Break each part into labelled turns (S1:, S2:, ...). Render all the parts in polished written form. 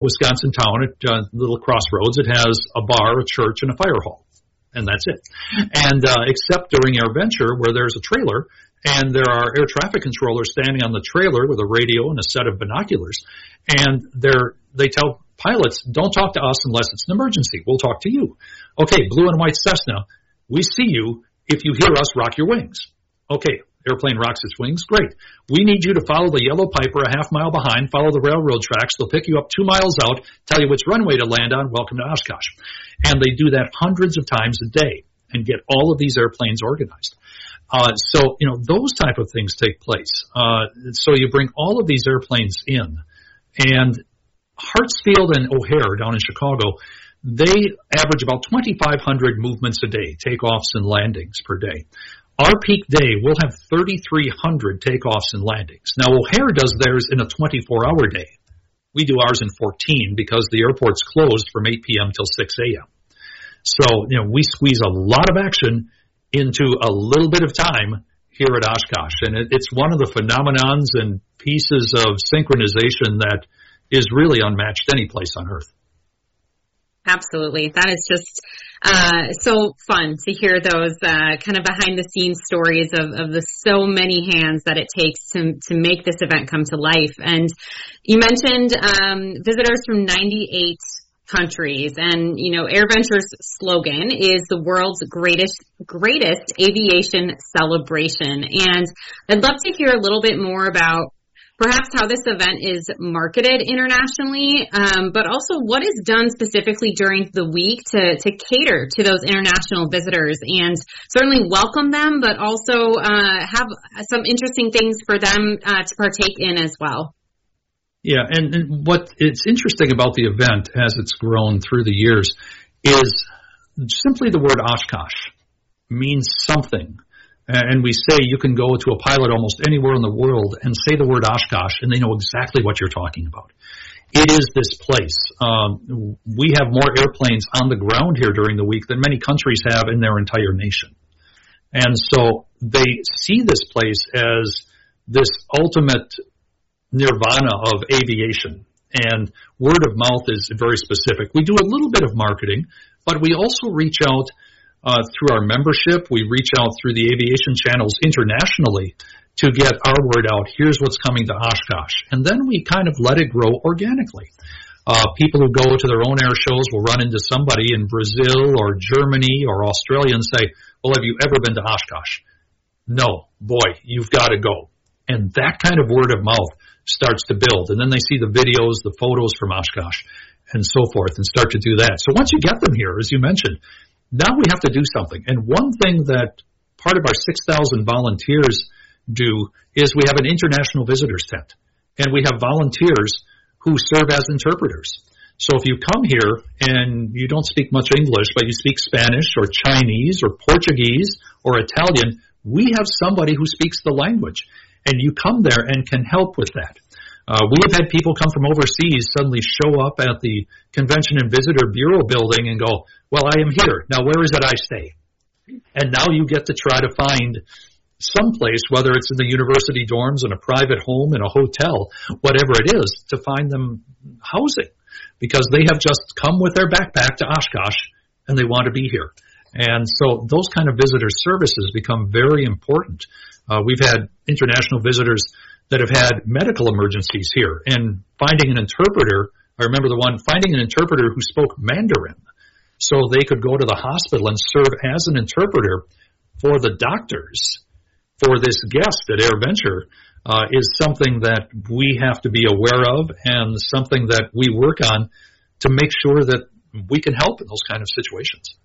S1: Wisconsin town at little crossroads. It has a bar, a church, and a fire hall. And that's it. And except during AirVenture, where there's a trailer, and there are air traffic controllers standing on the trailer with a radio and a set of binoculars, and they tell pilots, don't talk to us unless it's an emergency. We'll talk to you. Okay, blue and white Cessna, we see you. If you hear us, rock your wings. Okay, airplane rocks its wings. Great. We need you to follow the yellow Piper a half mile behind, follow the railroad tracks. They'll pick you up 2 miles out, tell you which runway to land on. Welcome to Oshkosh. And they do that hundreds of times a day and get all of these airplanes organized. So, those type of things take place. So you bring all of these airplanes in, and Hartsfield and O'Hare down in Chicago, they average about 2,500 movements a day, takeoffs and landings per day. Our peak day, we'll have 3,300 takeoffs and landings. Now, O'Hare does theirs in a 24-hour day. We do ours in 14 because the airport's closed from 8 p.m. till 6 a.m. So, we squeeze a lot of action into a little bit of time here at Oshkosh. And it's one of the phenomenons and pieces of synchronization that is really unmatched any place on Earth.
S2: Absolutely. That is just so fun to hear those kind of behind-the-scenes stories of the so many hands that it takes to make this event come to life. And you mentioned visitors from 98 countries, and AirVenture's slogan is the world's greatest aviation celebration. And I'd love to hear a little bit more about perhaps how this event is marketed internationally, but also what is done specifically during the week to cater to those international visitors and certainly welcome them, but also have some interesting things for them to partake in as well.
S1: Yeah, and what it's interesting about the event as it's grown through the years is simply the word Oshkosh means something. And we say you can go to a pilot almost anywhere in the world and say the word Oshkosh, and they know exactly what you're talking about. It is this place. We have more airplanes on the ground here during the week than many countries have in their entire nation. And so they see this place as this ultimate nirvana of aviation. And word of mouth is very specific. We do a little bit of marketing, but we also reach out through our membership. We reach out through the aviation channels internationally to get our word out. Here's what's coming to Oshkosh. And then we kind of let it grow organically. People who go to their own air shows will run into somebody in Brazil or Germany or Australia and say, well, have you ever been to Oshkosh? No. Boy, you've got to go. And that kind of word of mouth starts to build. And then they see the videos, the photos from Oshkosh, and so forth, and start to do that. So once you get them here, as you mentioned, now we have to do something. And one thing that part of our 6,000 volunteers do is we have an international visitors tent. And we have volunteers who serve as interpreters. So if you come here and you don't speak much English, but you speak Spanish or Chinese or Portuguese or Italian, we have somebody who speaks the language. And you come there and can help with that. We have had people come from overseas suddenly show up at the Convention and Visitor Bureau building and go, well, I am here. Now, where is it I stay? And now you get to try to find someplace, whether it's in the university dorms, in a private home, in a hotel, whatever it is, to find them housing. Because they have just come with their backpack to Oshkosh and they want to be here. And so those kind of visitor services become very important. We've had international visitors that have had medical emergencies here, and finding an interpreter, I remember finding an interpreter who spoke Mandarin so they could go to the hospital and serve as an interpreter for the doctors for this guest at AirVenture is something that we have to be aware of and something that we work on to make sure that we can help in those kind of situations.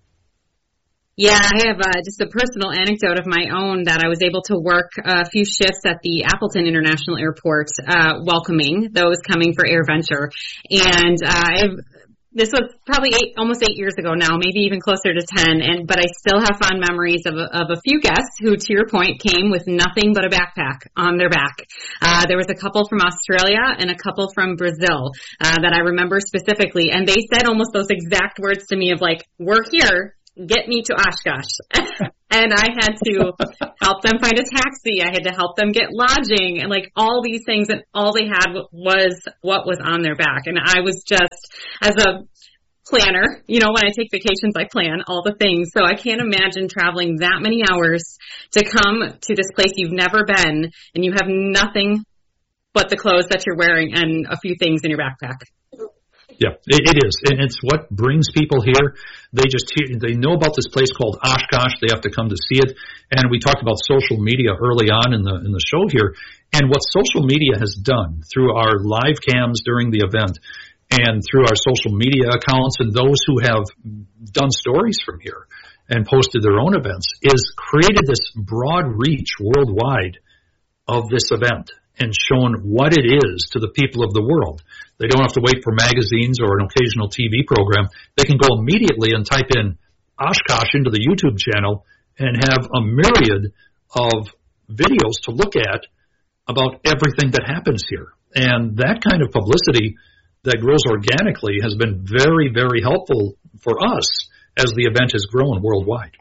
S2: Yeah, I have just a personal anecdote of my own that I was able to work a few shifts at the Appleton International Airport, welcoming those coming for AirVenture. And this was probably almost 8 years ago now, maybe even closer to 10. But I still have fond memories of a few guests who, to your point, came with nothing but a backpack on their back. There was a couple from Australia and a couple from Brazil that I remember specifically. And they said almost those exact words to me of like, we're here. get me to Oshkosh. And I had to help them find a taxi. I had to help them get lodging and like all these things. And all they had was what was on their back. And I was just, as a planner, you know, when I take vacations, I plan all the things. So I can't imagine traveling that many hours to come to this place you've never been and you have nothing but the clothes that you're wearing and a few things in your backpack.
S1: Yeah, it is. And it's what brings people here. They know about this place called Oshkosh. They have to come to see it. And we talked about social media early on in the show here. And what social media has done through our live cams during the event and through our social media accounts and those who have done stories from here and posted their own events is created this broad reach worldwide of this event and shown what it is to the people of the world. They don't have to wait for magazines or an occasional TV program. They can go immediately and type in Oshkosh into the YouTube channel and have a myriad of videos to look at about everything that happens here. And that kind of publicity that grows organically has been very, very helpful for us as the event has grown worldwide.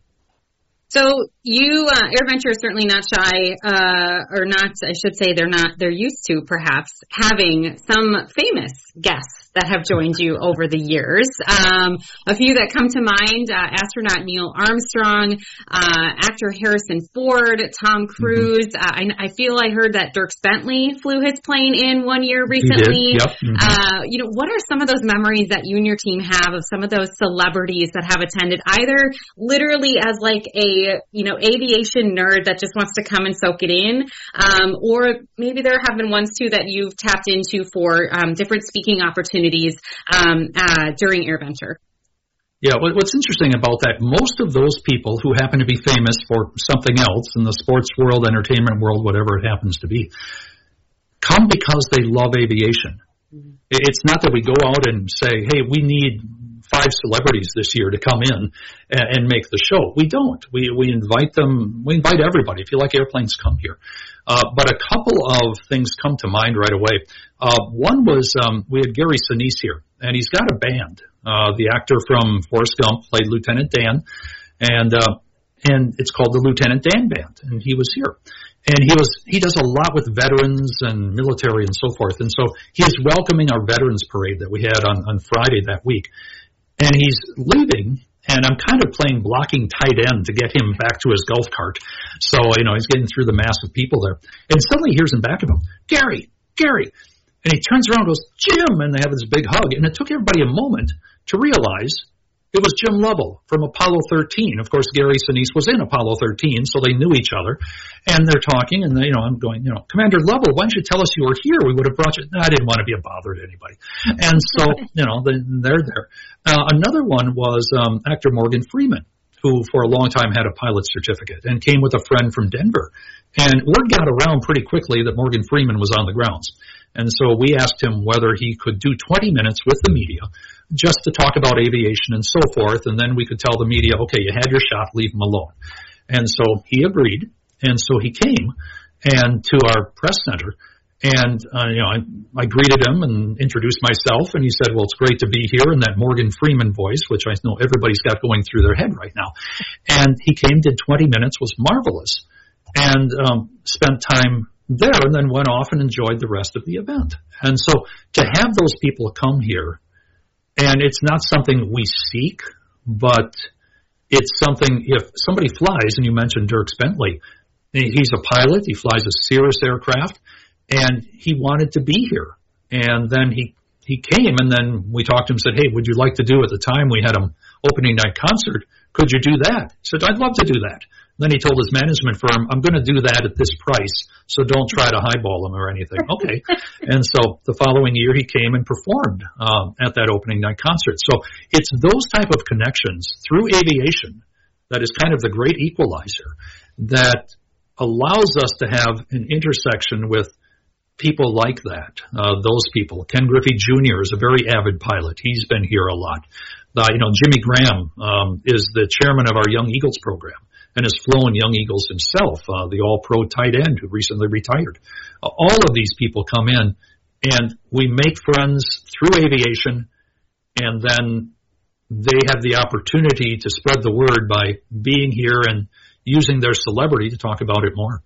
S2: So you, AirVenture is certainly not shy, or not, I should say they're used to perhaps having some famous guests that have joined you over the years. A few that come to mind, astronaut Neil Armstrong, actor Harrison Ford, Tom Cruise. I feel I heard that Dierks Bentley flew his plane in one year recently.
S1: He did. Yep.
S2: You know, what are some of those memories that you and your team have of some of those celebrities that have attended, either literally as like a, you know, aviation nerd that just wants to come and soak it in, or maybe there have been ones too that you've tapped into for different speaking opportunities during AirVenture?
S1: Yeah, what's interesting about that, most of those people who happen to be famous for something else in the sports world, entertainment world, whatever it happens to be, come because they love aviation. Mm-hmm. It's not that we go out and say, hey, we need 5 celebrities this year to come in and make the show. We don't. We invite them. We invite everybody. If you like airplanes, come here. But a couple of things come to mind right away. One was we had Gary Sinise here, and he's got a band. The actor from Forrest Gump played Lieutenant Dan, and it's called the Lieutenant Dan Band, and he was here. And he does a lot with veterans and military and so forth. And so he is welcoming our veterans parade that we had on Friday that week. And he's leaving, and I'm kind of playing blocking tight end to get him back to his golf cart. So, you know, he's getting through the mass of people there. And suddenly he hears in back of him, Gary. And he turns around and goes, Jim, and they have this big hug. And it took everybody a moment to realize it was Jim Lovell from Apollo 13. Of course, Gary Sinise was in Apollo 13, so they knew each other. And they're talking, and you know, I'm going, you know, Commander Lovell, why didn't you tell us you were here? We would have brought you. No, I didn't want to be a bother to anybody. And so, you know, they're there. Another one was actor Morgan Freeman, who for a long time had a pilot certificate and came with a friend from Denver. And word got around pretty quickly that Morgan Freeman was on the grounds. And so we asked him whether he could do 20 minutes with the media just to talk about aviation and so forth, and then we could tell the media, okay, you had your shot, leave him alone. And so he agreed, and so he came and to our press center, and you know, I greeted him and introduced myself, and he said, well, it's great to be here in that Morgan Freeman voice, which I know everybody's got going through their head right now. And he came, did 20 minutes, was marvelous, and spent time there, and then went off and enjoyed the rest of the event. And so to have those people come here, and it's not something we seek, but it's something, if somebody flies, and you mentioned Dierks Bentley, he's a pilot, he flies a Cirrus aircraft, and he wanted to be here. And then he came, and then we talked to him and said, hey, would you like to do, at the time we had him opening night concert, could you do that? He said, I'd love to do that. Then he told his management firm, I'm going to do that at this price, so don't try to highball him or anything. Okay. And so the following year he came and performed at that opening night concert. So it's those type of connections through aviation that is kind of the great equalizer that allows us to have an intersection with people like that, those people. Ken Griffey Jr. is a very avid pilot. He's been here a lot. You know, Jimmy Graham is the chairman of our Young Eagles program and has flown Young Eagles himself, the all-pro tight end who recently retired. All of these people come in, and we make friends through aviation, and then they have the opportunity to spread the word by being here and using their celebrity to talk about it more.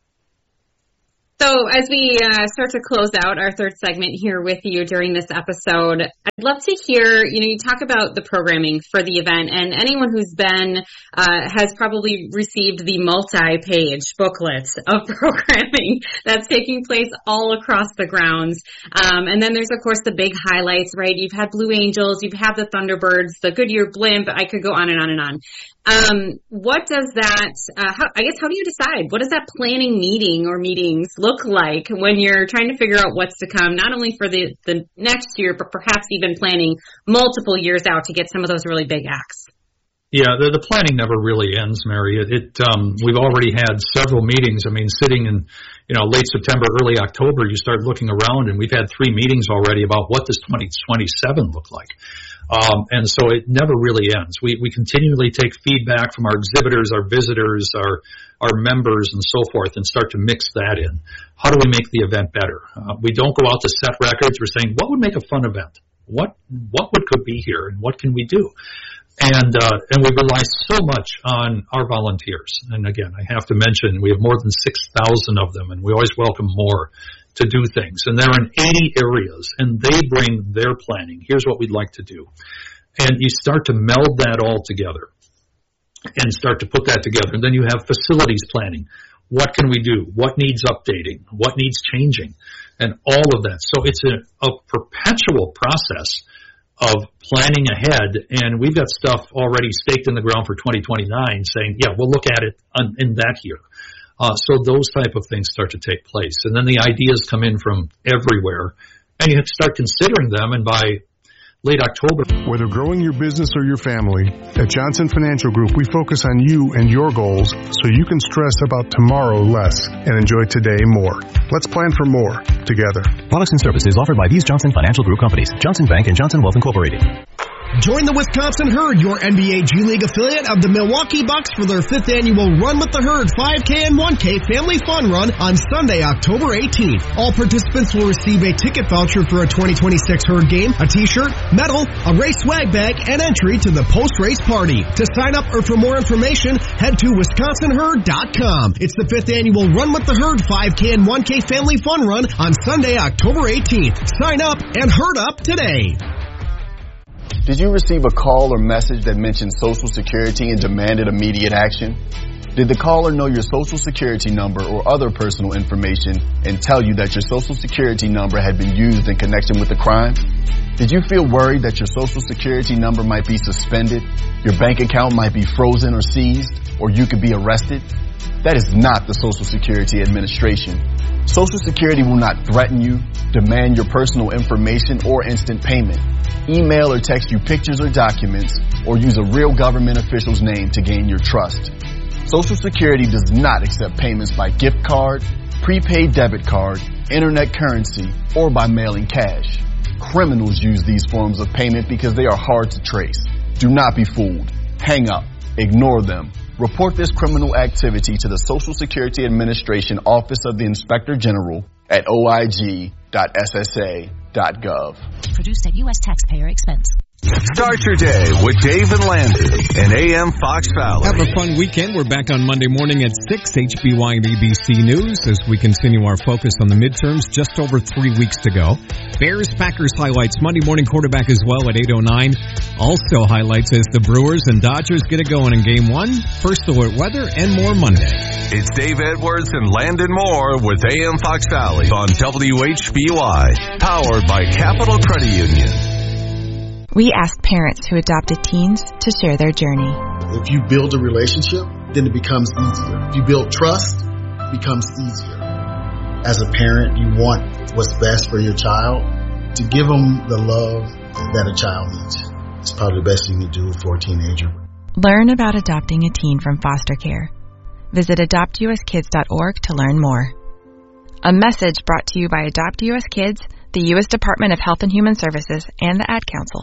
S2: So as we start to close out our third segment here with you during this episode, I'd love to hear, you talk about the programming for the event, and anyone who's been, has probably received the multi-page booklet of programming that's taking place all across the grounds. And then there's, of course, the big highlights, right? You've had Blue Angels, you've had the Thunderbirds, the Goodyear Blimp, I could go on and on and on. What does that, how do you decide? What does that planning meeting or meetings look like when you're trying to figure out what's to come, not only for the next year, but perhaps even planning multiple years out to get some of those really big acts?
S1: Yeah, the planning never really ends, Mary. We've already had several meetings. I mean, sitting in, late September, early October, you start looking around, and we've had 3 meetings already about what does 2027 look like. And so it never really ends. We continually take feedback from our exhibitors, our visitors, our members, and so forth, and start to mix that in. How do we make the event better? We don't go out to set records. We're saying, what would make a fun event? What could be here, and what can we do? And we rely so much on our volunteers. And again, I have to mention, we have more than 6,000 of them, and we always welcome more to do things. And they're in 80 areas, and they bring their planning. Here's what we'd like to do. And you start to meld that all together and start to put that together. And then you have facilities planning. What can we do? What needs updating? What needs changing? And all of that. So it's a perpetual process of planning ahead, and we've got stuff already staked in the ground for 2029 saying, yeah, we'll look at it in that year. So those type of things start to take place. And then the ideas come in from everywhere, and you have to start considering them, and by late October.
S3: Whether growing your business or your family, at Johnson Financial Group, we focus on you and your goals so you can stress about tomorrow less and enjoy today more. Let's plan for more together.
S4: Products and services offered by these Johnson Financial Group companies, Johnson Bank and Johnson Wealth Incorporated.
S5: Join the Wisconsin Herd, your NBA G League affiliate of the Milwaukee Bucks, for their 5th annual Run with the Herd 5K and 1K Family Fun Run on Sunday, October 18th. All participants will receive a ticket voucher for a 2026 Herd game, a t-shirt, medal, a race swag bag, and entry to the post-race party. To sign up or for more information, head to WisconsinHerd.com. It's the 5th annual Run with the Herd 5K and 1K Family Fun Run on Sunday, October 18th. Sign up and herd up today.
S6: Did you receive a call or message that mentioned Social Security and demanded immediate action? Did the caller know your Social Security number or other personal information and tell you that your Social Security number had been used in connection with the crime? Did you feel worried that your Social Security number might be suspended, your bank account might be frozen or seized, or you could be arrested? That is not the Social Security Administration. Social Security will not threaten you, demand your personal information, or instant payment. Email or text you pictures or documents, or use a real government official's name to gain your trust. Social Security does not accept payments by gift card, prepaid debit card, internet currency, or by mailing cash. Criminals use these forms of payment because they are hard to trace. Do not be fooled. Hang up. Ignore them. Report this criminal activity to the Social Security Administration Office of the Inspector General at oig.ssa.gov.
S7: Produced at U.S. taxpayer expense.
S8: Start your day with Dave and Landon and AM Fox Valley.
S9: Have a fun weekend. We're back on Monday morning at 6, HBY and ABC News, as we continue our focus on the midterms. Just over 3 weeks to go. Bears-Packers highlights Monday morning quarterback as well at 8:09. Also highlights as the Brewers and Dodgers get it going in Game 1. First alert weather and more Monday.
S8: It's Dave Edwards and Landon Moore with AM Fox Valley on WHBY. Powered by Capital Credit Union.
S10: We ask parents who adopted teens to share their journey.
S11: If you build a relationship, then it becomes easier. If you build trust, it becomes easier. As a parent, you want what's best for your child. To give them the love that a child needs. It's probably the best thing to do for a teenager.
S10: Learn about adopting a teen from foster care. Visit adoptuskids.org to learn more. A message brought to you by Adopt US Kids, the U.S. Department of Health and Human Services, and the Ad Council.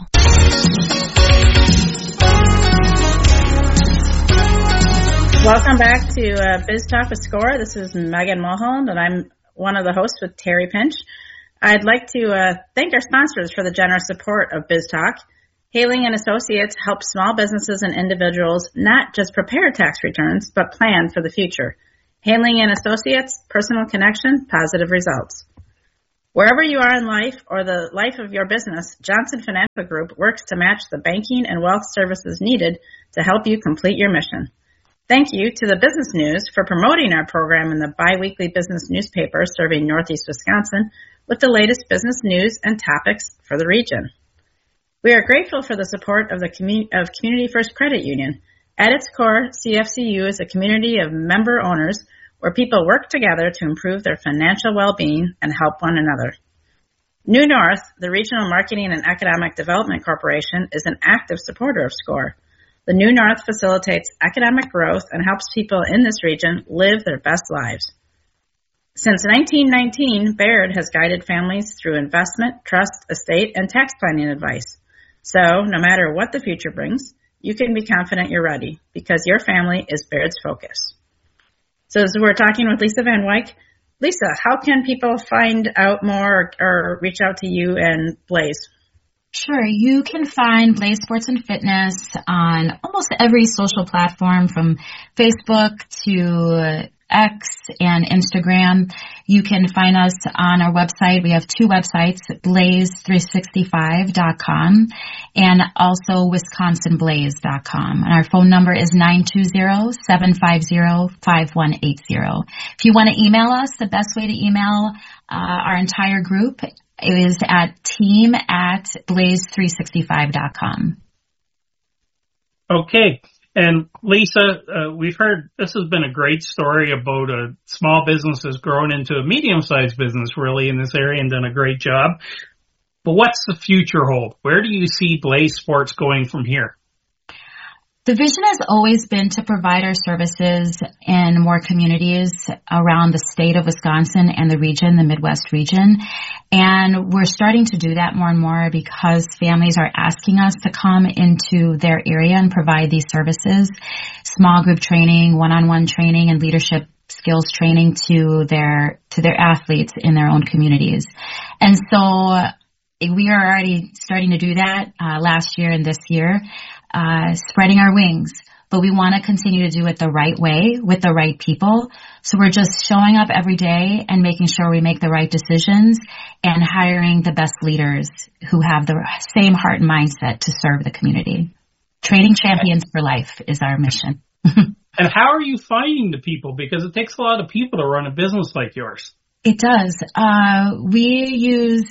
S12: Welcome back to Biz Talk with SCORE. This is Megan Mulholland, and I'm one of the hosts with Terry Pinch. I'd like to thank our sponsors for the generous support of Biz Talk. Haling & Associates helps small businesses and individuals not just prepare tax returns, but plan for the future. Haling & Associates, personal connection, positive results. Wherever you are in life or the life of your business, Johnson Financial Group works to match the banking and wealth services needed to help you complete your mission. Thank you to the Business News for promoting our program in the biweekly business newspaper serving Northeast Wisconsin with the latest business news and topics for the region. We are grateful for the support of Community First Credit Union. At its core, CFCU is a community of member owners where people work together to improve their financial well-being and help one another. New North, the Regional Marketing and Economic Development Corporation, is an active supporter of SCORE. The New North facilitates economic growth and helps people in this region live their best lives. Since 1919, Baird has guided families through investment, trust, estate, and tax planning advice. So, no matter what the future brings, you can be confident you're ready because your family is Baird's focus. So as we're talking with Lisa Van Wyk, Lisa, how can people find out more or reach out to you and Blaze?
S7: Sure. You can find Blaze Sports and Fitness on almost every social platform from Facebook to X and Instagram. You can find us on our website. We have two websites, blaze365.com and also wisconsinblaze.com. And our phone number is 920-750-5180. If you want to email us, the best way to email our entire group is at team@blaze365.com.
S13: Okay. And Lisa, we've heard this has been a great story about a small business has grown into a medium-sized business really in this area and done a great job. But what's the future hold? Where do you see Blaze Sports going from here?
S7: The vision has always been to provide our services in more communities around the state of Wisconsin and the region, the Midwest region. And we're starting to do that more and more because families are asking us to come into their area and provide these services, small group training, one-on-one training, and leadership skills training to their athletes in their own communities. And so we are already starting to do that last year and this year. Spreading our wings, but we want to continue to do it the right way with the right people. So we're just showing up every day and making sure we make the right decisions and hiring the best leaders who have the same heart and mindset to serve the community. Training champions for life is our mission.
S13: And how are you finding the people? Because it takes a lot of people to run a business like yours.
S7: It does. We use,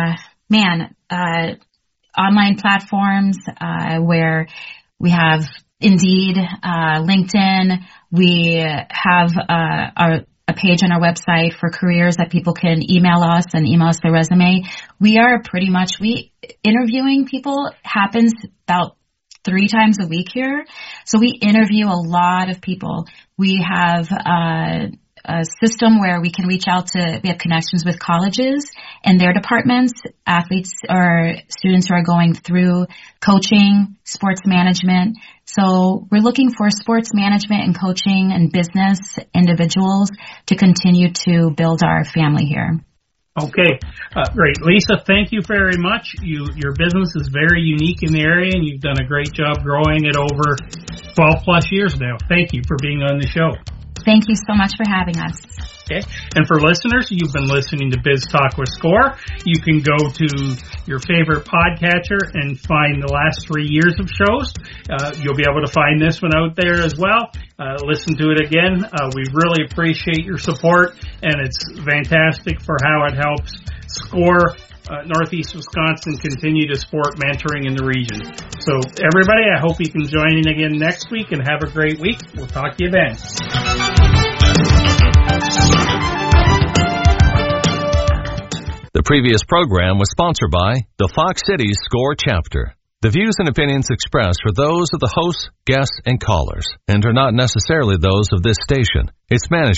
S7: online platforms where we have Indeed, LinkedIn. We have a page on our website for careers that people can email us and email us their resume. Interviewing people happens about 3 times a week here. So we interview a lot of people. We have a system where we can reach out to, we have connections with colleges and their departments, athletes or students who are going through coaching, sports management. So we're looking for sports management and coaching and business individuals to continue to build our family here.
S13: Okay, great. Lisa, thank you very much. Your business is very unique in the area and you've done a great job growing it over 12 plus years now. Thank you for being on the show.
S7: Thank you so much for having us.
S13: Okay. And for listeners, you've been listening to Biz Talk with SCORE. You can go to your favorite podcatcher and find the last 3 years of shows. You'll be able to find this one out there as well. Listen to it again. We really appreciate your support, and it's fantastic for how it helps SCORE Northeast Wisconsin continue to support mentoring in the region. So everybody, I hope you can join in again next week and have a great week. We'll talk to you then.
S8: The previous program was sponsored by the Fox Cities SCORE chapter. The views and opinions expressed are those of the hosts, guests, and callers, and are not necessarily those of this station, its management,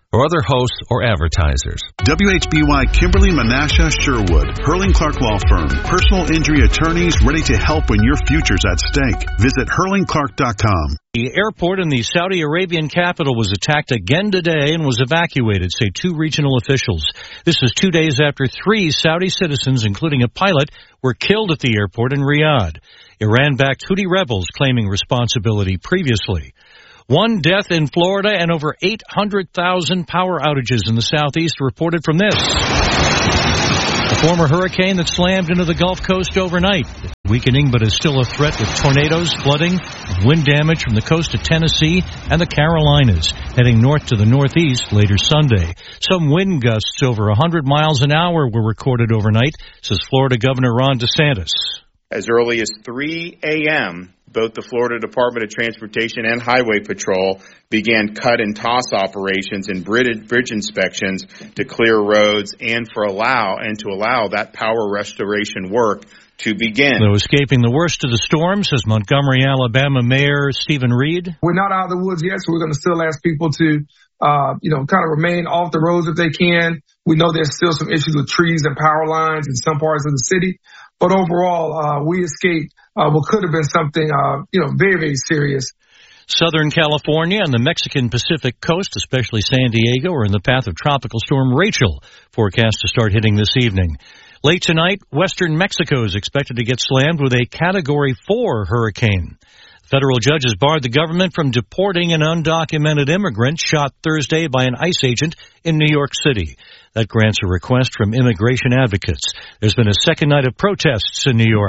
S8: or other hosts or advertisers.
S14: WHBY Kimberly Menasha Sherwood, Hurling Clark Law Firm, personal injury attorneys ready to help when your future's at stake. Visit hurlingclark.com.
S15: The airport in the Saudi Arabian capital was attacked again today and was evacuated, say 2 regional officials. This is 2 days after 3 Saudi citizens, including a pilot, were killed at the airport in Riyadh. Iran-backed Houthi rebels claiming responsibility previously. 1 death in Florida and over 800,000 power outages in the southeast reported from this. A former hurricane that slammed into the Gulf Coast overnight, weakening but is still a threat with tornadoes, flooding, and wind damage from the coast of Tennessee and the Carolinas, heading north to the northeast later Sunday. Some wind gusts over 100 miles an hour were recorded overnight, says Florida Governor Ron DeSantis.
S16: As early as 3 a.m., both the Florida Department of Transportation and Highway Patrol began cut and toss operations and bridge inspections to clear roads and to allow that power restoration work to begin.
S15: Though escaping the worst of the storm, says Montgomery, Alabama Mayor Stephen Reed.
S17: We're not out of the woods yet, so we're going to still ask people to, kind of remain off the roads if they can. We know there's still some issues with trees and power lines in some parts of the city. But overall, we escaped what could have been something, very, very serious.
S15: Southern California and the Mexican Pacific coast, especially San Diego, are in the path of Tropical Storm Rachel, forecast to start hitting this evening. Late tonight, western Mexico is expected to get slammed with a Category 4 hurricane. Federal judges barred the government from deporting an undocumented immigrant shot Thursday by an ICE agent in New York City. That grants a request from immigration advocates. There's been a second night of protests in New York.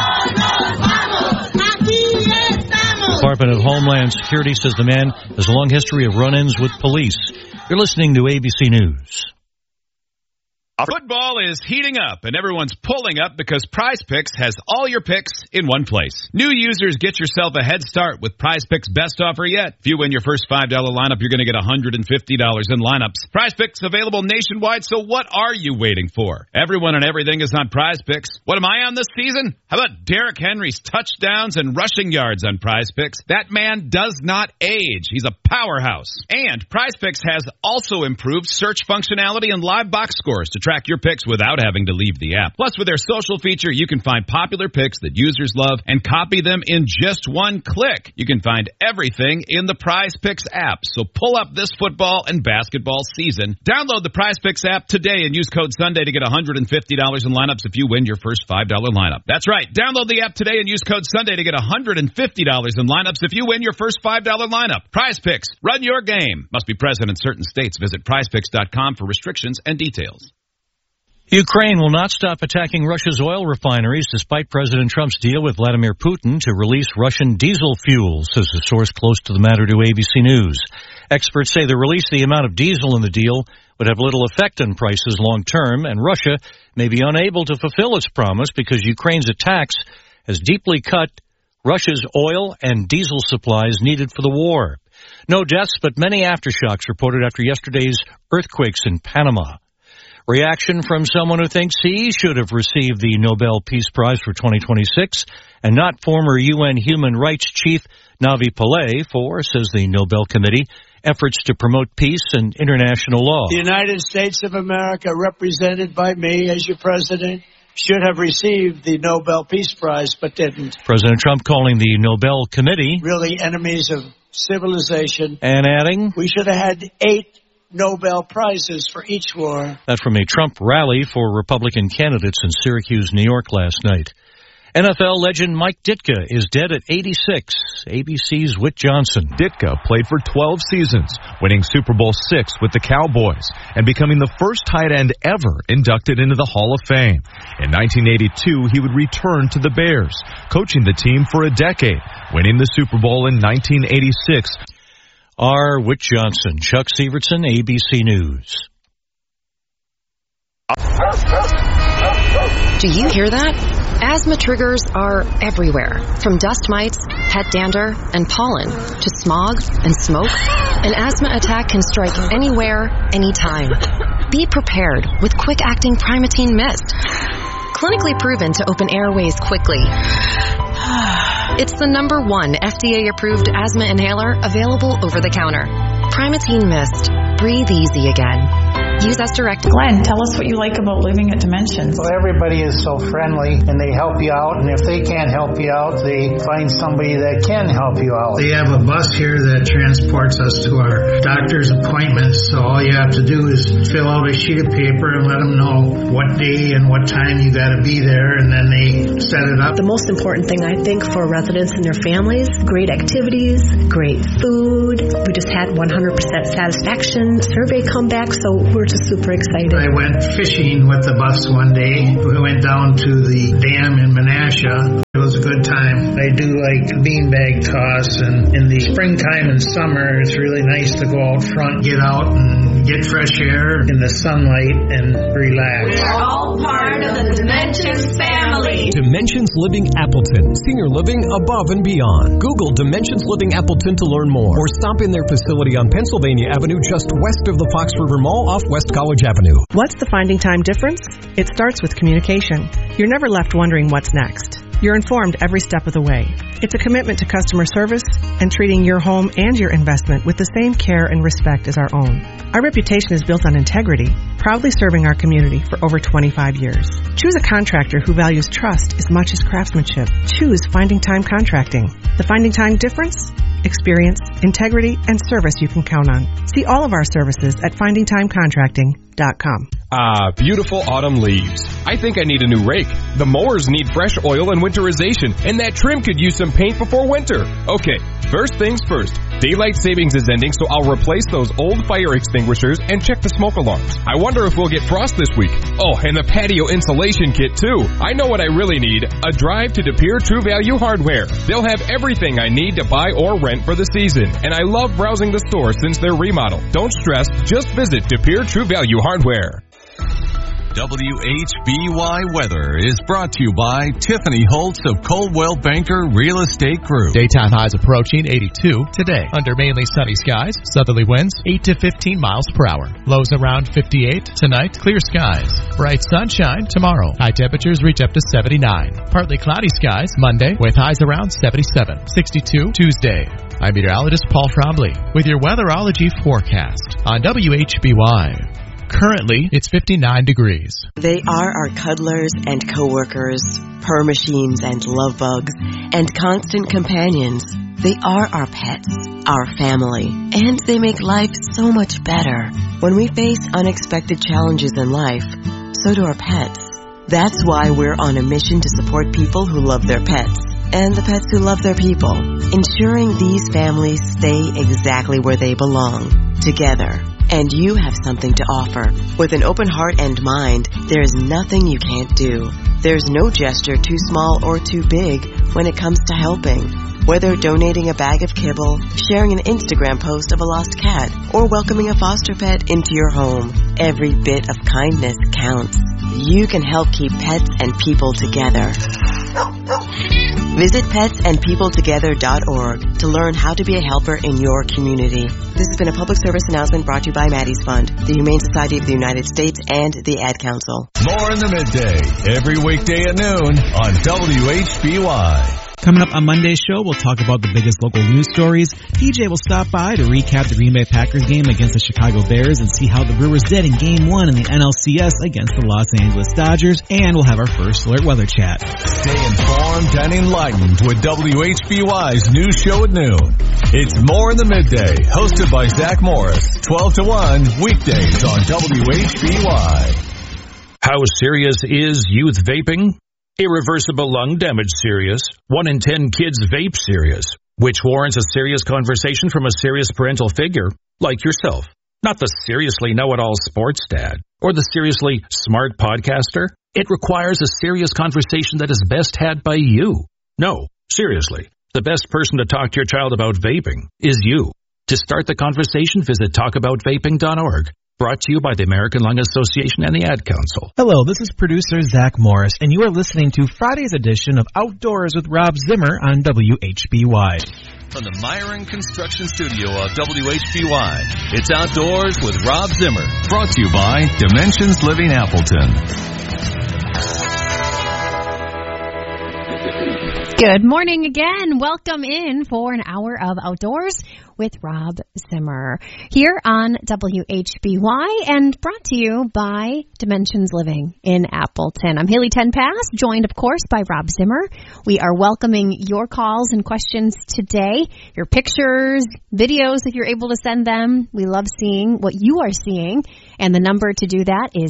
S15: Department of Homeland Security says the man has a long history of run-ins with police. You're listening to ABC News.
S18: Football is heating up, and everyone's pulling up because Prize Picks has all your picks in one place. New users, get yourself a head start with Prize Picks' best offer yet. If you win your first $5 lineup, you're going to get $150 in lineups. Prize Picks available nationwide, so what are you waiting for? Everyone and everything is on Prize Picks. What am I on this season? How about Derrick Henry's touchdowns and rushing yards on Prize Picks? That man does not age. He's a powerhouse. And Prize Picks has also improved search functionality and live box scores to track your picks without having to leave the app. Plus, with their social feature, you can find popular picks that users love and copy them in just one click. You can find everything in the Prize Picks app. So pull up this football and basketball season. Download the Prize Picks app today and use code Sunday to get $150 in lineups if you win your first $5 lineup. That's right. Download the app today and use code Sunday to get $150 in lineups if you win your first $5 lineup. Prize Picks. Run your game. Must be present in certain states. Visit prizepicks.com for restrictions and details.
S15: Ukraine will not stop attacking Russia's oil refineries despite President Trump's deal with Vladimir Putin to release Russian diesel fuel, says a source close to the matter to ABC News. Experts say the release of the amount of diesel in the deal would have little effect on prices long term, and Russia may be unable to fulfill its promise because Ukraine's attacks has deeply cut Russia's oil and diesel supplies needed for the war. No deaths, but many aftershocks reported after yesterday's earthquakes in Panama. Reaction from someone who thinks he should have received the Nobel Peace Prize for 2026 and not former UN Human Rights Chief Navi Pillay for, says the Nobel Committee, efforts to promote peace and international law.
S19: The United States of America, represented by me as your president, should have received the Nobel Peace Prize, but didn't.
S15: President Trump calling the Nobel Committee
S19: really enemies of civilization.
S15: And adding,
S19: we should have had 8 Nobel Prizes for each war.
S15: That from a Trump rally for Republican candidates in Syracuse, New York last night. NFL legend Mike Ditka is dead at 86. ABC's Whit Johnson.
S20: Ditka played for 12 seasons, winning Super Bowl VI with the Cowboys and becoming the first tight end ever inducted into the Hall of Fame. In 1982, he would return to the Bears, coaching the team for a decade, winning the Super Bowl in 1986.
S15: R. Whit Johnson, Chuck Severson, ABC News.
S21: Do you hear that? Asthma triggers are everywhere, from dust mites, pet dander, and pollen, to smog and smoke. An asthma attack can strike anywhere, anytime. Be prepared with quick-acting Primatene Mist. Clinically proven to open airways quickly. It's the #1 FDA-approved asthma inhaler available over the counter. Primatene Mist. breathe easy again. Use us direct.
S2: Glenn, tell us what you like about living at Dimensions.
S22: Well, everybody is so friendly, and they help you out, and if they can't help you out, they find somebody that can help you out. They have a bus here that transports us to our doctor's appointments, so all you have to do is fill out a sheet of paper and let them know what day and what time you got to be there, and then they set it up.
S23: The most important thing, I think, for residents and their families, great activities, great food. We just had 100% satisfaction survey come back, so we're just super excited.
S22: I went fishing with the bus one day. We went down to the dam in Menasha. It was a good time. I do like beanbag toss, and in the springtime and summer, it's really nice to go out front, get out and get fresh air in the sunlight and relax.
S24: We're all part of the Dimensions family.
S4: Dimensions Living Appleton. Senior living above and beyond. Google Dimensions Living Appleton to learn more, or stop in their facility on Pennsylvania Avenue just west of the Fox River Mall off West College Avenue.
S25: What's the Finding Time difference? It starts with communication. You're never left wondering what's next. You're informed every step of the way. It's a commitment to customer service and treating your home and your investment with the same care and respect as our own. Our reputation is built on integrity, proudly serving our community for over 25 years. Choose a contractor who values trust as much as craftsmanship. Choose Finding Time Contracting. The Finding Time difference? Experience, integrity, and service you can count on. See all of our services at findingtimecontracting.com.
S26: Ah, beautiful autumn leaves. I think I need a new rake. The mowers need fresh oil and winterization, and that trim could use some paint before winter. Okay, first things first. Daylight savings is ending, so I'll replace those old fire extinguishers and check the smoke alarms. I wonder if we'll get frost this week. Oh, and the patio insulation kit, too. I know what I really need. A drive to De Pere True Value Hardware. They'll have everything I need to buy or rent for the season, and I love browsing the store since they're remodeled. Don't stress, just visit De Pere True Value Hardware.
S8: WHBY Weather is brought to you by Tiffany Holtz of Coldwell Banker Real Estate Group.
S27: Daytime highs approaching 82 today. Under mainly sunny skies, southerly winds 8 to 15 miles per hour. Lows around 58. Tonight, clear skies. Bright sunshine tomorrow. High temperatures reach up to 79. Partly cloudy skies Monday with highs around 77. 62 Tuesday. I'm meteorologist Paul Trombley with your weatherology forecast on WHBY. Currently, it's 59 degrees.
S28: They are our cuddlers and coworkers, purr machines and love bugs, and constant companions. They are our pets, our family, and they make life so much better. When we face unexpected challenges in life, so do our pets. That's why we're on a mission to support people who love their pets and the pets who love their people, ensuring these families stay exactly where they belong, together. And you have something to offer. With an open heart and mind, there's nothing you can't do. There's no gesture too small or too big when it comes to helping. Whether donating a bag of kibble, sharing an Instagram post of a lost cat, or welcoming a foster pet into your home, every bit of kindness counts. You can help keep pets and people together. Visit petsandpeopletogether.org to learn how to be a helper in your community. This has been a public service announcement brought to you by Maddie's Fund, the Humane Society of the United States, and the Ad Council.
S8: More in the midday, every weekday at noon on WHBY.
S29: Coming up on Monday's show, we'll talk about the biggest local news stories. PJ will stop by to recap the Green Bay Packers game against the Chicago Bears and see how the Brewers did in Game 1 in the NLCS against the Los Angeles Dodgers. And we'll have our first alert weather chat.
S8: Stay informed and enlightened with WHBY's news show at noon. It's More in the Midday, hosted by Zach Morris, 12 to 1, weekdays on WHBY.
S1: How serious is youth vaping? Irreversible lung damage serious. 1 in 10 kids vape serious, which warrants a serious conversation from a serious parental figure like yourself. Not the seriously know-it-all sports dad or the seriously smart podcaster. It requires a serious conversation that is best had by you. No, seriously, the best person to talk to your child about vaping is you. To start the conversation, visit talkaboutvaping.org. Brought to you by the American Lung Association and the Ad Council.
S29: Hello, this is producer Zach Morris, and you are listening to Friday's edition of Outdoors with Rob Zimmer on WHBY.
S8: From the Myron Construction Studio of WHBY, it's Outdoors with Rob Zimmer. Brought to you by Dimensions Living Appleton.
S3: Good morning again. Welcome in for an hour of Outdoors with Rob Zimmer here on WHBY and brought to you by Dimensions Living in Appleton. I'm Haley Tenpass, joined, of course, by Rob Zimmer. We are welcoming your calls and questions today, your pictures, videos if you're able to send them. We love seeing what you are seeing, and the number to do that is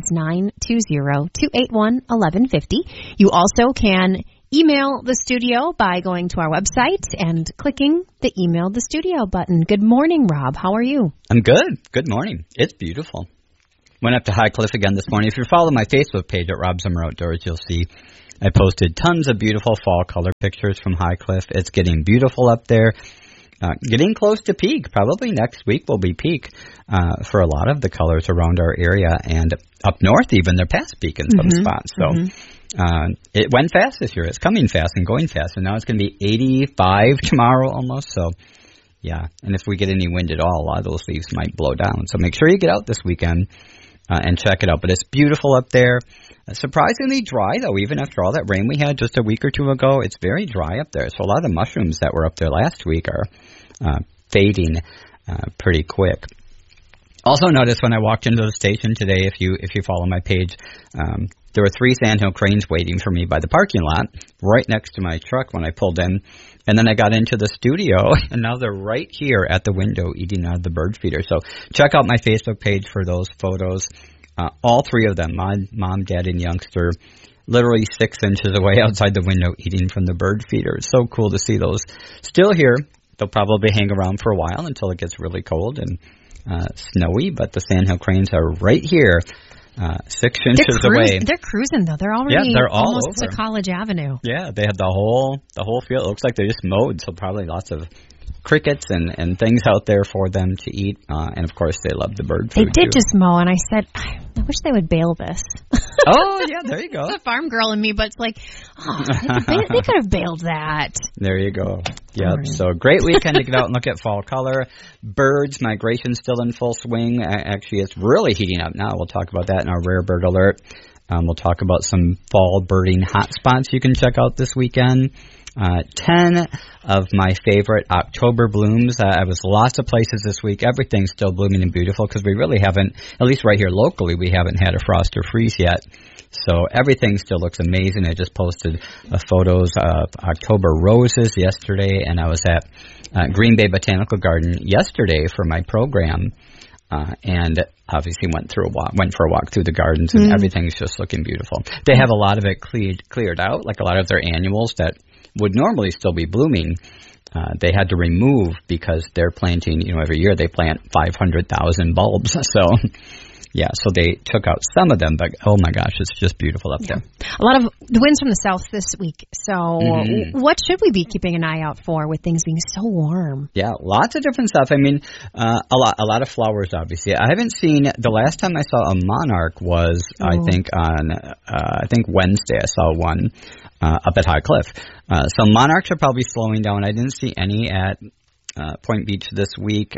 S3: 920-281-1150. You also can email the studio by going to our website and clicking the Email the Studio button. Good morning, Rob. How are you?
S5: I'm good. Good morning. It's beautiful. Went up to High Cliff again this morning. If you follow my Facebook page at Rob Zimmer Outdoors, you'll see I posted tons of beautiful fall color pictures from High Cliff. It's getting beautiful up there. Getting close to peak. Probably next week will be peak for a lot of the colors around our area. And up north even, they're past peak in some spots. So it went fast this year. It's coming fast and going fast. And now it's going to be 85 tomorrow almost. So, yeah. And if we get any wind at all, a lot of those leaves might blow down. So make sure you get out this weekend and check it out. But it's beautiful up there. Surprisingly dry, though, even after all that rain we had just a week or two ago. It's very dry up there. So a lot of the mushrooms that were up there last week are fading pretty quick. Also noticed when I walked into the station today, if you follow my page, there were 3 sandhill cranes waiting for me by the parking lot right next to my truck when I pulled in. And then I got into the studio, and now they're right here at the window eating out of the bird feeder. So check out my Facebook page for those photos. All 3 of them, mom, dad, and youngster, literally 6 inches away outside the window eating from the bird feeder. It's so cool to see those still here. They'll probably hang around for a while until it gets really cold and snowy, but the sandhill cranes are right here, 6 inches away.
S3: They're cruising, though. They're already
S5: they're all
S3: almost
S5: over.
S3: to College Avenue.
S5: Yeah, they have the whole field. It looks like they just mowed, so probably lots of crickets and things out there for them to eat. And, of course, they love the bird food,
S3: They did
S5: too.
S3: just mow, and I said, I wish they would bail this.
S5: Oh, yeah, there you go.
S3: The farm girl in me, but it's like, they could have bailed that.
S5: There you go. Yep. Right. So great weekend to get out and look at fall color. Birds, migration still in full swing. Actually, it's really heating up now. We'll talk about that in our rare bird alert. We'll talk about some fall birding hotspots you can check out this weekend. 10 of my favorite October blooms. I was lots of places this week. Everything's still blooming and beautiful because we really haven't, at least right here locally, we haven't had a frost or freeze yet. So everything still looks amazing. I just posted photos of October roses yesterday, and I was at Green Bay Botanical Garden yesterday for my program. And obviously went for a walk through the gardens, and everything's just looking beautiful. They have a lot of it cleared out, like a lot of their annuals that would normally still be blooming. They had to remove because they're planting, every year they plant 500,000 bulbs. So, yeah, so they took out some of them, but oh my gosh, it's just beautiful up there.
S3: A lot of the winds from the south this week. So what should we be keeping an eye out for with things being so warm?
S5: Yeah, lots of different stuff. I mean, a lot of flowers, obviously. I haven't seen, the last time I saw a monarch was, I think Wednesday I saw one up at High Cliff. So monarchs are probably slowing down. I didn't see any at Point Beach this week.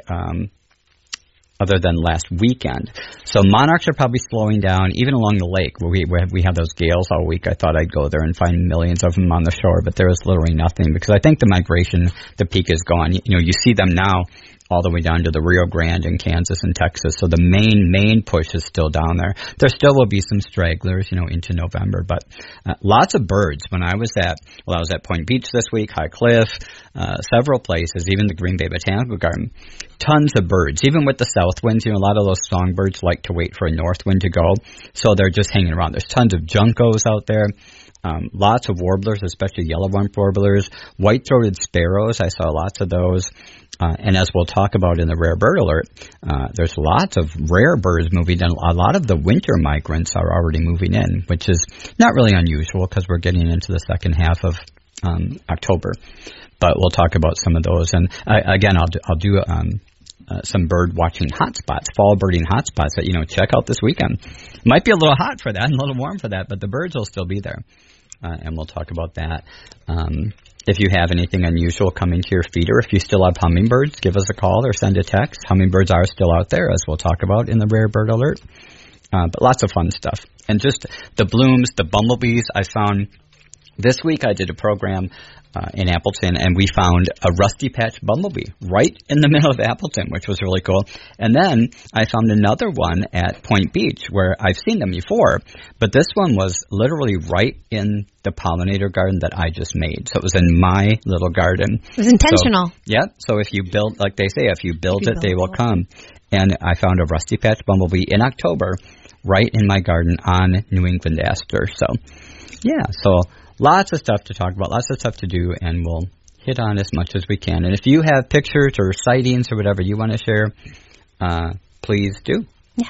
S5: Other than last weekend. So monarchs are probably slowing down, even along the lake where we have those gales all week. I thought I'd go there and find millions of them on the shore, but there is literally nothing because I think the migration, the peak is gone. You see them now all the way down to the Rio Grande in Kansas and Texas. So the main push is still down there. There still will be some stragglers, into November, but lots of birds. When I was at Point Beach this week, High Cliff, several places, even the Green Bay Botanical Garden, tons of birds. Even with the south winds, a lot of those songbirds like to wait for a north wind to go, so they're just hanging around. There's tons of juncos out there. Lots of warblers, especially yellow-rumped warblers, white-throated sparrows. I saw lots of those. And as we'll talk about in the Rare Bird Alert, there's lots of rare birds moving in. A lot of the winter migrants are already moving in, which is not really unusual because we're getting into the second half of October. But we'll talk about some of those. And again, I'll do some bird watching hotspots, fall birding hotspots that, check out this weekend. Might be a little hot for that and a little warm for that, but the birds will still be there. And we'll talk about that. If you have anything unusual coming to your feeder, if you still have hummingbirds, give us a call or send a text. Hummingbirds are still out there, as we'll talk about in the Rare Bird Alert. But lots of fun stuff. And just the blooms, the bumblebees, I found This week I did a program in Appleton, and we found a rusty patch bumblebee right in the middle of Appleton, which was really cool. And then I found another one at Point Beach where I've seen them before, but this one was literally right in the pollinator garden that I just made. So it was in my little garden.
S3: It was intentional.
S5: So if you build, like they say, if you build it, they will come. And I found a rusty patch bumblebee in October right in my garden on New England aster. So, so lots of stuff to talk about, lots of stuff to do, and we'll hit on as much as we can. And if you have pictures or sightings or whatever you want to share, please do.
S3: Yes,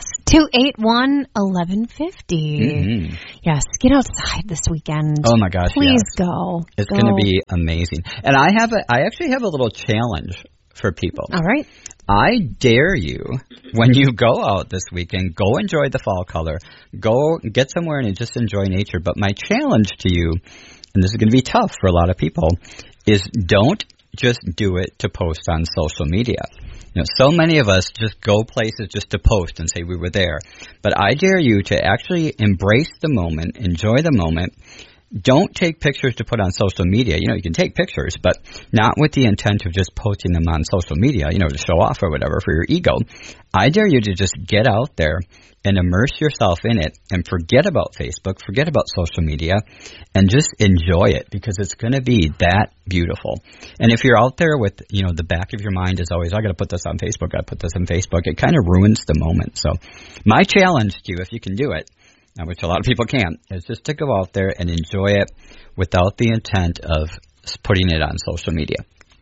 S3: 281-1150. Yes, get outside this weekend.
S5: Oh my gosh,
S3: please go.
S5: It's going to be amazing. And I actually have a little challenge for people.
S3: All right.
S5: I dare you, when you go out this weekend, go enjoy the fall color. Go get somewhere and just enjoy nature. But my challenge to you, and this is going to be tough for a lot of people, is don't just do it to post on social media. You know, so many of us just go places just to post and say we were there. But I dare you to actually embrace the moment, enjoy the moment. Don't take pictures to put on social media. You know, you can take pictures, but not with the intent of just posting them on social media, you know, to show off or whatever for your ego. I dare you to just get out there and immerse yourself in it and forget about Facebook, forget about social media, and just enjoy it because it's going to be that beautiful. And if you're out there with, you know, the back of your mind is always, I got to put this on Facebook, I put this on Facebook, it kind of ruins the moment. So my challenge to you, if you can do it, which a lot of people can't, is just to go out there and enjoy it without the intent of putting it on social media.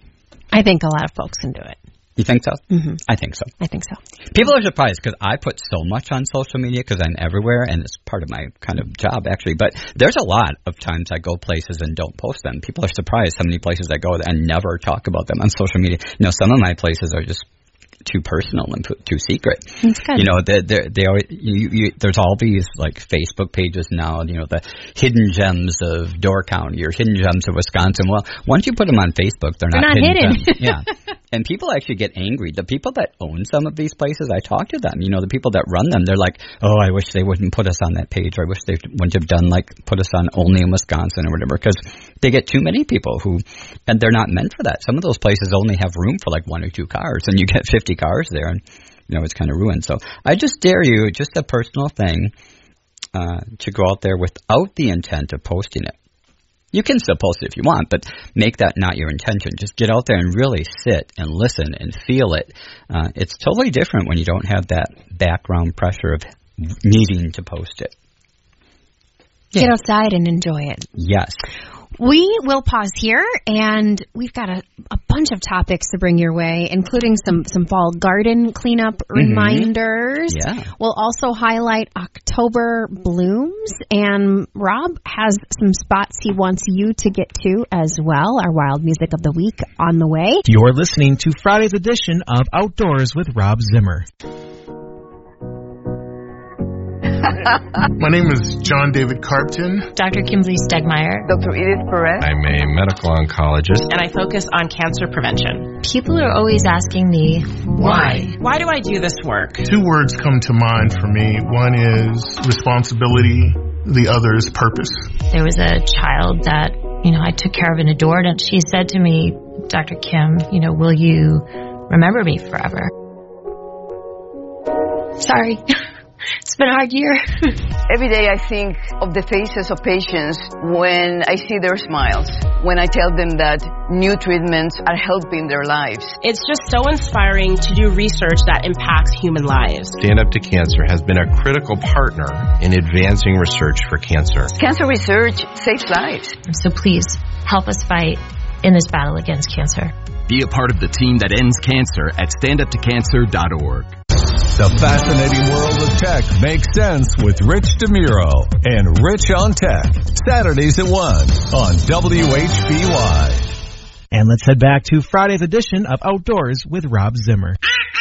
S3: I think a lot of folks can do it.
S5: You think so?
S3: Mm-hmm.
S5: I think so.
S3: I think so.
S5: People are surprised because I put so much on social media because I'm everywhere, and it's part of my kind of job, actually. But there's a lot of times I go places and don't post them. People are surprised how many places I go and never talk about them on social media. You know, some of my places are just too personal and too secret.
S3: That's good.
S5: You know, they always, there's all these like Facebook pages now, you know, the hidden gems of Door County or hidden gems of Wisconsin. Well, once you put them on Facebook, they're not hidden. Yeah. And people actually get angry. The people that own some of these places, I talk to them. You know, the people that run them, they're like, oh, I wish they wouldn't put us on that page, or I wish they wouldn't have done like put us on only in Wisconsin or whatever, because they get too many people and they're not meant for that. Some of those places only have room for like 1 or 2 cars, and you get 50 cars there, and you know, it's kind of ruined. So I just dare you, just a personal thing, to go out there without the intent of posting it. You can still post it if you want, but make that not your intention. Just get out there and really sit and listen and feel it. It's totally different when you don't have that background pressure of needing to post it.
S3: Get outside and enjoy it.
S5: Yes.
S3: We will pause here, and we've got a bunch of topics to bring your way, including some fall garden cleanup reminders.
S5: Yeah.
S3: We'll also highlight October blooms, and Rob has some spots he wants you to get to as well. Our wild music of the week on the way.
S29: You're listening to Friday's edition of Outdoors with Rob Zimmer.
S6: My name is John David Carpton.
S7: Dr. Kimberly Stegmeyer.
S9: Dr. Edith Perez.
S10: I'm a medical oncologist.
S7: And I focus on cancer prevention.
S21: People are always asking me, why?
S7: Why do I do this work?
S6: 2 words come to mind for me. One is responsibility. The other is purpose.
S21: There was a child that, I took care of and adored, and she said to me, Dr. Kim, will you remember me forever? Sorry. It's been a hard year.
S9: Every day I think of the faces of patients when I see their smiles, when I tell them that new treatments are helping their lives.
S7: It's just so inspiring to do research that impacts human lives.
S10: Stand Up to Cancer has been a critical partner in advancing research for cancer.
S9: Cancer research saves lives.
S21: So please, help us fight in this battle against cancer.
S11: Be a part of the team that ends cancer at standuptocancer.org.
S8: The fascinating world of tech makes sense with Rich DeMuro and Rich on Tech. Saturdays at 1 on WHBY.
S29: And let's head back to Friday's edition of Outdoors with Rob Zimmer.